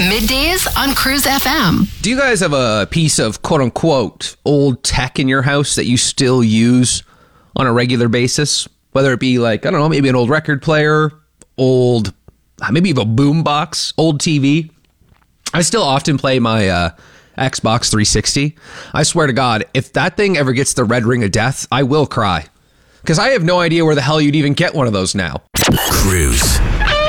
Middays on Cruise FM. Do you guys have a piece of quote-unquote old tech in your house that you still use on a regular basis? Whether it be like, I don't know, maybe an old record player, old, maybe even a boom box, old TV. I still often play my Xbox 360. I swear to God, if that thing ever gets the red ring of death, I will cry. Because I have no idea where the hell you'd even get one of those now. Cruise.